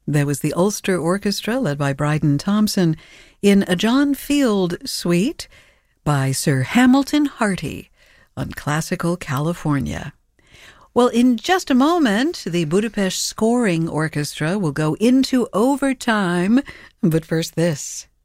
There was the Ulster Orchestra led by Bryden Thompson in a John Field suite by Sir Hamilton Harty on Classical California. Well, in just a moment, the Budapest Scoring Orchestra will go into overtime, but first this.